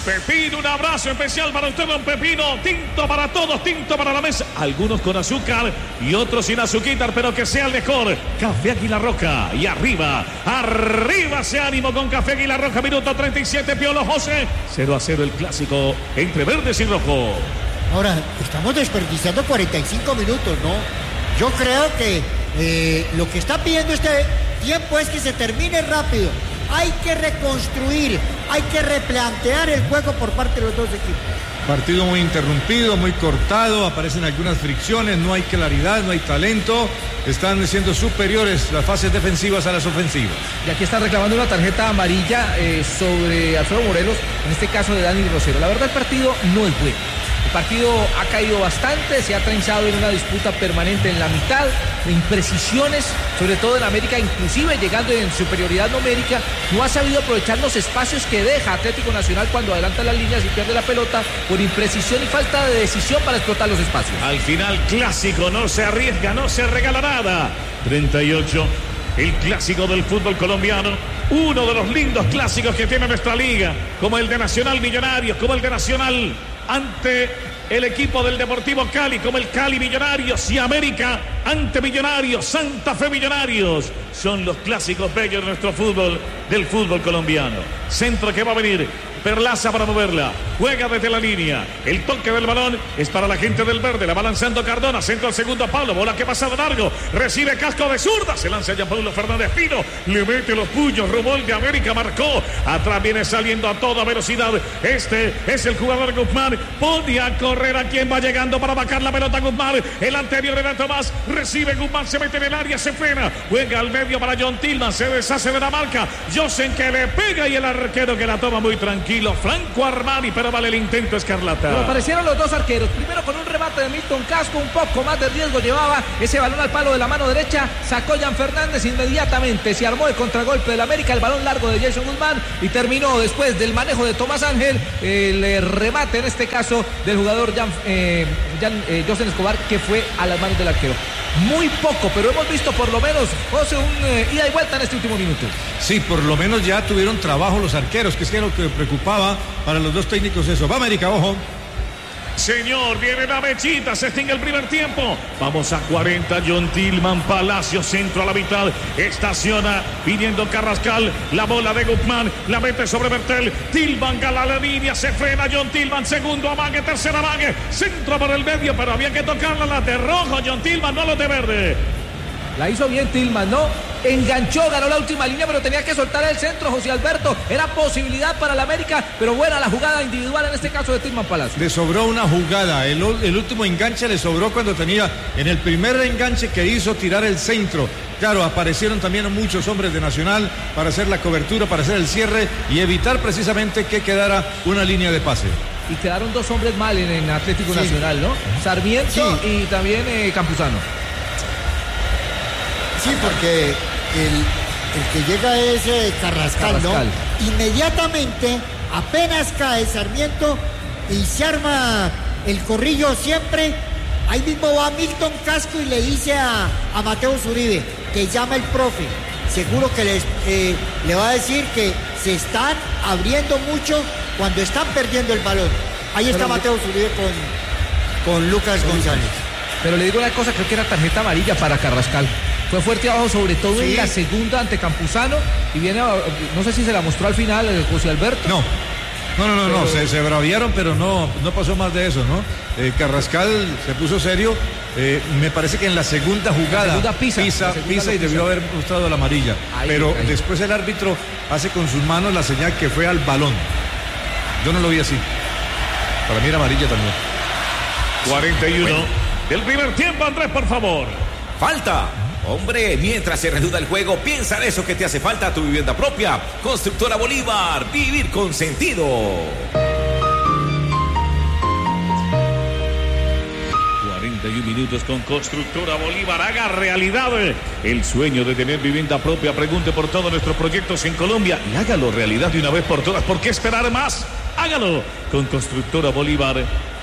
Pepino, un abrazo especial para usted, don Pepino. Tinto para todos, tinto para la mesa. Algunos con azúcar y otros sin azúcar, pero que sea el mejor. Café Águila Roja. Y arriba ese ánimo con Café Águila Roja. Minuto 37, Piolo José. 0-0 el clásico entre verdes y rojo. Ahora, estamos desperdiciando 45 minutos, ¿no? Yo creo que lo que está pidiendo este tiempo es que se termine rápido. Hay que reconstruir, hay que replantear el juego por parte de los dos equipos. Partido muy interrumpido, muy cortado, aparecen algunas fricciones, no hay claridad, no hay talento. Están siendo superiores las fases defensivas a las ofensivas. Y aquí está reclamando una tarjeta amarilla sobre Alfredo Morelos, en este caso de Dani Rosero. La verdad, el partido no es bueno. El partido ha caído bastante, se ha trenzado en una disputa permanente en la mitad, de imprecisiones, sobre todo en América, inclusive llegando en superioridad numérica. No ha sabido aprovechar los espacios que deja Atlético Nacional cuando adelanta las líneas y pierde la pelota por imprecisión y falta de decisión para explotar los espacios. Al final, clásico, no se arriesga, no se regala nada. 38, el clásico del fútbol colombiano. Uno de los lindos clásicos que tiene nuestra liga, como el de Nacional Millonarios, como el de Nacional ante el equipo del Deportivo Cali, como el Cali Millonarios, y América ante Millonarios, Santa Fe Millonarios. Son los clásicos bellos de nuestro fútbol, del fútbol colombiano. Centro que va a venir, Perlaza para moverla, juega desde la línea, el toque del balón es para la gente del verde, la va lanzando Cardona, centro al segundo palo, bola que pasa de largo, recibe casco de zurda, se lanza Gianpaulo Fernández Pino, le mete los puños, Rumol de América marcó, atrás viene saliendo a toda velocidad, este es el jugador Guzmán, pone a correr a quien va llegando para bajar la pelota Guzmán, el anterior era Tomás, recibe Guzmán, se mete en el área, se frena, juega al medio para John Tillman, se deshace de la marca, Josen que le pega y el arquero que la toma muy tranquilo. Franco Armani, pero vale el intento escarlata. Pero aparecieron los dos arqueros, primero con un remate de Milton Casco, un poco más de riesgo llevaba ese balón al palo de la mano derecha, sacó Jan Fernández inmediatamente, se armó el contragolpe del América, el balón largo de Jason Guzmán y terminó después del manejo de Tomás Ángel, el remate en este caso del jugador Josen Escobar, que fue a las manos del arquero. Muy poco, pero hemos visto por lo menos, José, un ida y vuelta en este último minuto. Sí, por lo menos ya tuvieron trabajo los arqueros, que es lo que preocupaba para los dos técnicos eso. Va América, ojo. Señor, viene la mechita, se extingue el primer tiempo. Vamos a 40, John Tillman, Palacio, centro a la mitad, estaciona, pidiendo Carrascal, la bola de Guzmán, la mete sobre Bertel, Tillman gana la línea, se frena John Tillman, segundo amague, tercer amague, centro por el medio, pero había que tocarla, la de rojo, John Tillman, no los de verde. La hizo bien Tillman, ¿no? Enganchó, ganó la última línea, pero tenía que soltar el centro, José Alberto. Era posibilidad para el América, pero buena la jugada individual en este caso de Tillman Palacio. Le sobró una jugada, el último enganche le sobró cuando tenía en el primer enganche que hizo tirar el centro. Claro, aparecieron también muchos hombres de Nacional para hacer la cobertura, para hacer el cierre y evitar precisamente que quedara una línea de pase. Y quedaron dos hombres mal en Atlético Nacional, ¿no? Sarmiento y también Campuzano. Sí, porque el que llega es Carrascal, ¿no? Inmediatamente, apenas cae Sarmiento y se arma el corrillo siempre, ahí mismo va Milton Casco y le dice a Mateo Zuribe que llama el profe. Seguro que le va a decir que se están abriendo mucho cuando están perdiendo el balón. Ahí está Mateo Zuribe con Lucas González. Pero le digo una cosa, creo que era tarjeta amarilla para Carrascal. Fue fuerte abajo, sobre todo en la segunda ante Campuzano. Y viene, no sé si se la mostró al final José Alberto. No, se braviaron, pero no pasó más de eso, ¿no? Carrascal se puso serio. Me parece que en la segunda jugada pisa y debió haber mostrado la amarilla. Pero después el árbitro hace con sus manos la señal que fue al balón. Yo no lo vi así. Para mí era amarilla también. 41 del primer tiempo, Andrés, por favor. Falta. Hombre, mientras se reanuda el juego, piensa en eso que te hace falta a tu vivienda propia. Constructora Bolívar, vivir con sentido. 41 minutos con Constructora Bolívar. Haga realidad el sueño de tener vivienda propia. Pregunte por todos nuestros proyectos en Colombia y hágalo realidad de una vez por todas. ¿Por qué esperar más? Hágalo con Constructora Bolívar.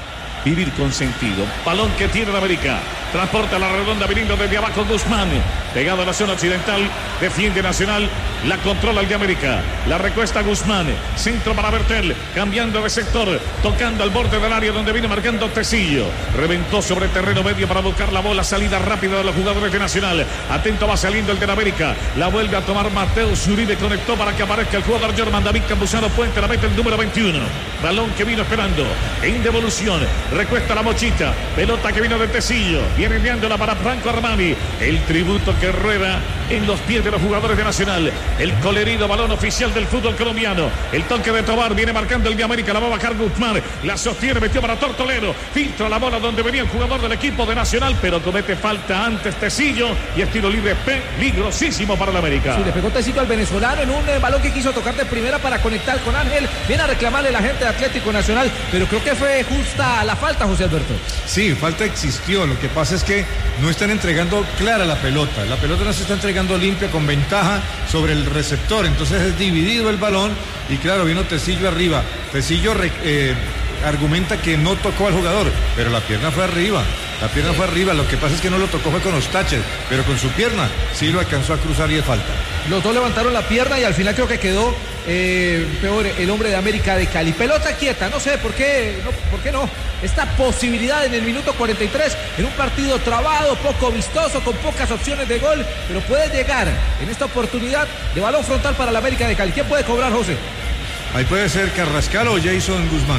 vivir con sentido. Balón que tiene el América. Transporta la redonda viniendo desde abajo Guzmán. Pegado a la zona occidental. Defiende Nacional. La controla el de América. La recuesta Guzmán. Centro para Bertel. Cambiando de sector. Tocando al borde del área donde viene marcando Tecillo. Reventó sobre terreno medio para buscar la bola. Salida rápida de los jugadores de Nacional. Atento va saliendo el de América. La vuelve a tomar Mateus Uribe. Conectó para que aparezca el jugador Germán David Campuzano Puente. La mete el número 21. Balón que vino esperando. En devolución. Recuesta la Mochita. Pelota que vino de Tecillo. Viene enviándola para Franco Armani. El tributo que rueda en los pies de los jugadores de Nacional. El colorido balón oficial del fútbol colombiano. El toque de Tobar. Viene marcando el de América. La va a bajar Guzmán. La sostiene. Metió para Tortolero. Filtra la bola donde venía el jugador del equipo de Nacional. Pero comete falta antes Tecillo. Y es tiro libre peligrosísimo para el América. Sí, le pegó Tecillo al venezolano en un balón que quiso tocar de primera para conectar con Ángel. Viene a reclamarle la gente de Atlético Nacional. Pero creo que fue justa la falta, José Alberto. Sí, falta existió. Lo que pasa es que no están entregando clara la pelota. La pelota no se está entregando limpia con ventaja sobre el receptor. Entonces es dividido el balón y claro, vino Tecillo arriba. Tecillo argumenta que no tocó al jugador, pero la pierna fue arriba. La pierna fue arriba. Lo que pasa es que no lo tocó fue con los taches, pero con su pierna sí lo alcanzó a cruzar y de falta. Los dos levantaron la pierna y al final creo que quedó peor el hombre de América de Cali. Pelota quieta, no sé por qué no. Esta posibilidad en el minuto 43 en un partido trabado, poco vistoso, con pocas opciones de gol, pero puede llegar en esta oportunidad de balón frontal para la América de Cali. ¿Quién puede cobrar, José? Ahí puede ser Carrascal o Jason Guzmán.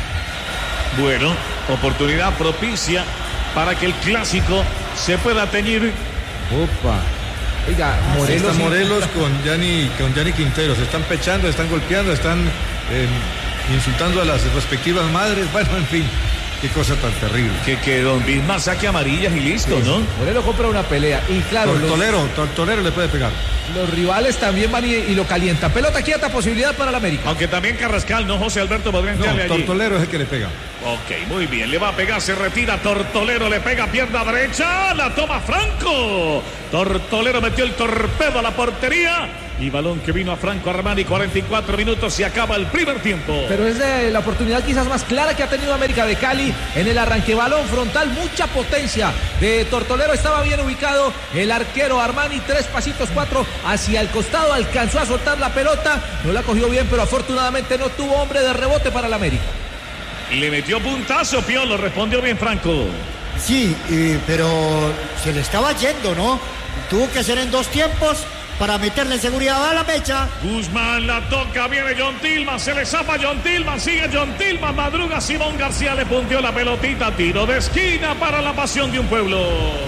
Bueno, oportunidad propicia para que el clásico se pueda teñir. Opa. Oiga, Morelos con Gianni Quintero. Se están pechando, están golpeando, están insultando a las respectivas madres. Bueno, en fin, qué cosa tan terrible. Que Don Bismar saque amarillas y listo, sí, ¿no? Morelos compra una pelea. Y claro, Tortolero le puede pegar. Los rivales también van y lo calientan. Pelota quieta, posibilidad para el América. Aunque también Carrascal, ¿no, José Alberto? Podría entrarle allí. Tortolero es el que le pega. Ok, muy bien. Le va a pegar, se retira. Tortolero le pega pierna derecha. La toma Franco. Tortolero metió el torpedo a la portería. Y balón que vino a Franco Armani. 44 minutos y acaba el primer tiempo. Pero es de la oportunidad quizás más clara que ha tenido América de Cali en el arranque. Balón frontal, mucha potencia de Tortolero. Estaba bien ubicado el arquero Armani. 3 pasitos, 4 hacia el costado. Alcanzó a soltar la pelota. No la cogió bien, pero afortunadamente no tuvo hombre de rebote para el América. Le metió puntazo, Piolo. Respondió bien Franco. Sí, pero se le estaba yendo, ¿no? Tuvo que ser en 2 tiempos para meterle seguridad a la mecha. Guzmán la toca, viene John Tillman, se le zapa John Tillman, sigue John Tillman, madruga Simón García, le punteó la pelotita, tiro de esquina para la pasión de un pueblo.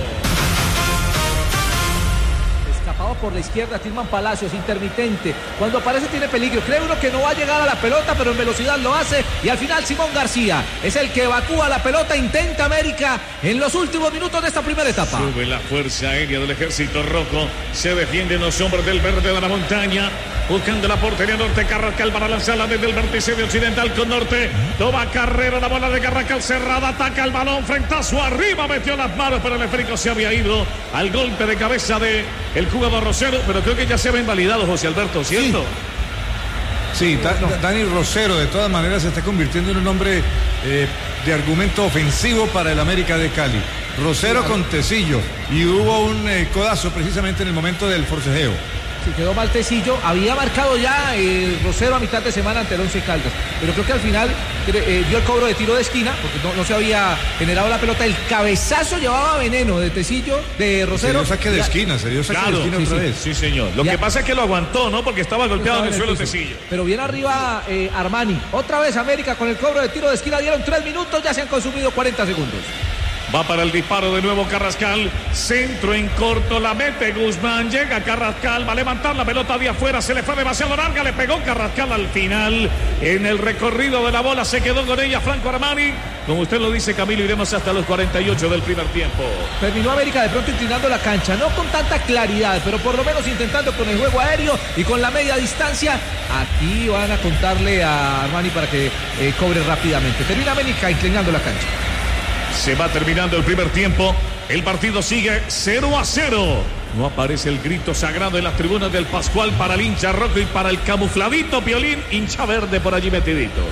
Escapado por la izquierda, Tillman Palacios, intermitente. Cuando aparece tiene peligro. Cree uno que no va a llegar a la pelota, pero en velocidad lo hace. Y al final Simón García es el que evacúa la pelota. Intenta América en los últimos minutos de esta primera etapa. Sube la fuerza aérea del ejército rojo. Se defienden los hombres del verde de la montaña. Buscando la portería norte. Carrascal para lanzarla desde el vértice de occidental con norte. Toma carrera la bola de Carrascal cerrada. Ataca el balón. Frentazo arriba. Metió las manos, pero el esférico se había ido al golpe de cabeza de el jugador Rosero. Pero creo que ya se había invalidado, José Alberto, ¿cierto? Sí, Dani Rosero de todas maneras se está convirtiendo en un hombre de argumento ofensivo para el América de Cali. Rosero con Tecillo. Y hubo un codazo precisamente en el momento del forcejeo. Sí, quedó mal Tecillo, había marcado ya Rosero a mitad de semana ante el Once Caldas, pero creo que al final dio el cobro de tiro de esquina, porque no se había generado la pelota. El cabezazo llevaba veneno de Tecillo, de Rosero. Se dio saque de esquina, otra vez. Sí, señor. Lo que pasa es que lo aguantó, ¿no? Porque estaba golpeado en el suelo Tecillo. Pero viene arriba Armani. Otra vez América con el cobro de tiro de esquina. Dieron 3 minutos, ya se han consumido 40 segundos. Va para el disparo de nuevo Carrascal. Centro en corto, la mete Guzmán. Llega Carrascal, va a levantar la pelota de afuera. Se le fue demasiado larga, le pegó Carrascal al final. En el recorrido de la bola se quedó con ella Franco Armani. Como usted lo dice, Camilo, iremos hasta los 48 del primer tiempo. Terminó América de pronto inclinando la cancha. No con tanta claridad, pero por lo menos intentando con el juego aéreo y con la media distancia. Aquí van a contarle a Armani para que cobre rápidamente. Termina América inclinando la cancha. Se va terminando el primer tiempo. El partido sigue 0-0. No aparece el grito sagrado en las tribunas del Pascual para el hincha rojo y para el camufladito Piolín, hincha verde por allí metidito.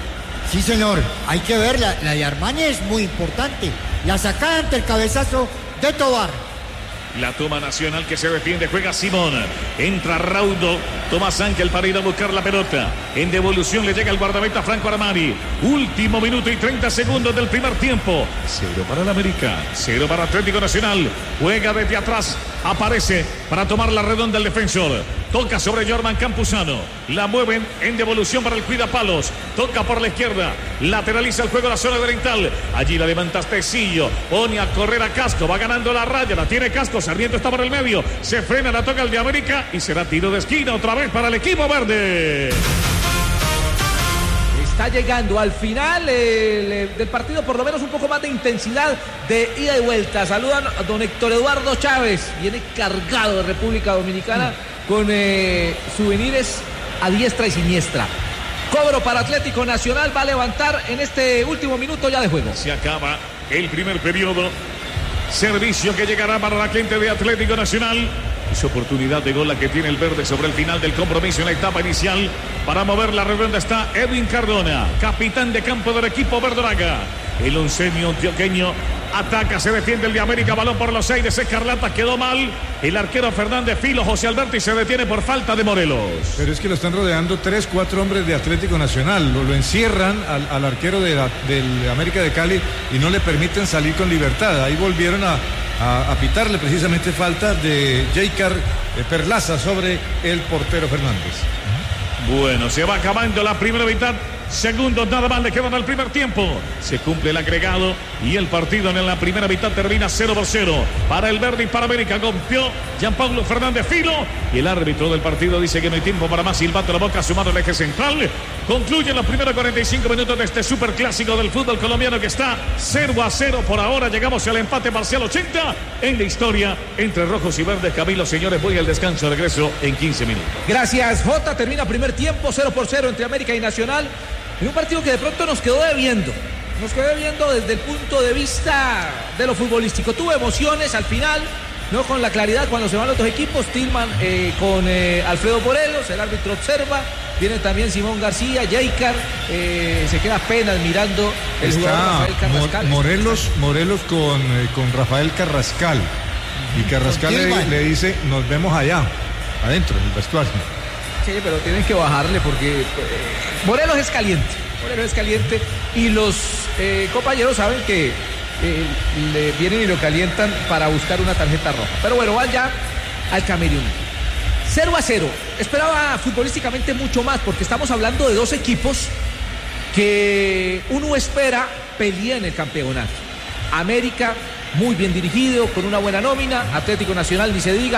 Sí, señor, hay que ver, la de Armani es muy importante. La sacada ante el cabezazo de Tobar. La toma Nacional que se defiende, juega Simón. Entra Raudo, Tomás Ángel para ir a buscar la pelota. En devolución le llega el guardameta Franco Armani. Último minuto y 30 segundos del primer tiempo. 0 para el América, 0 para Atlético Nacional. Juega desde atrás, aparece para tomar la redonda el defensor. Toca sobre Jorman Campuzano. La mueven en devolución para el cuidapalos. Toca por la izquierda. Lateraliza el juego a la zona oriental. Allí la levanta Tecillo. Pone a correr a Casco. Va ganando la raya. La tiene Casco. Sarmiento está por el medio. Se frena, la toca el de América. Y será tiro de esquina otra vez para el equipo verde. Está llegando al final del partido, por lo menos un poco más de intensidad de ida y vuelta. Saludan a don Héctor Eduardo Chávez. Viene cargado de República Dominicana con souvenirs a diestra y siniestra. Cobro para Atlético Nacional. Va a levantar en este último minuto ya de juego. Se acaba el primer periodo. Servicio que llegará para la gente de Atlético Nacional. Es oportunidad de gol la que tiene el verde sobre el final del compromiso en la etapa inicial. Para mover la redonda está Edwin Cardona, capitán de campo del equipo verdolaga. El onceño antioqueño ataca, se defiende el de América, balón por los aires, Escarlata quedó mal. El arquero Fernández Filo, José Alberto, y se detiene por falta de Morelos. Pero es que lo están rodeando 3-4 hombres de Atlético Nacional. Lo encierran al arquero del América de Cali y no le permiten salir con libertad. Ahí volvieron a pitarle precisamente falta de Jaycar Perlaza sobre el portero Fernández. Bueno, se va acabando la primera mitad. Segundos nada más le quedan al primer tiempo. Se cumple el agregado y el partido en la primera mitad termina 0-0 para el verde y para América. Golpeó Gianpablo Fernández Filo y el árbitro del partido dice que no hay tiempo para más. Silbato la boca sumado al eje central. Concluyen los primeros 45 minutos de este superclásico del fútbol colombiano que está 0-0 por ahora. Llegamos al empate parcial 80 en la historia entre rojos y verdes. Camilo, señores, voy al descanso, regreso en 15 minutos. Gracias, Jota. Termina primer tiempo 0-0 entre América y Nacional. En un partido que de pronto nos quedó debiendo. Nos quedó debiendo desde el punto de vista de lo futbolístico. Tuvo emociones al final, no con la claridad cuando se van los dos equipos. Tillman con Alfredo Morelos, el árbitro observa. Viene también Simón García, Jaycar, se queda apenas mirando el jugador Rafael Carrascal. Morelos con Rafael Carrascal. Y Carrascal le dice, nos vemos allá, adentro, en el vestuario. Sí, pero tienen que bajarle porque Morelos es caliente y los compañeros saben que le vienen y lo calientan para buscar una tarjeta roja. Pero bueno, van ya al camerino. 0-0. Esperaba futbolísticamente mucho más porque estamos hablando de dos equipos que uno espera peleen el campeonato. América muy bien dirigido, con una buena nómina. Atlético Nacional ni se diga.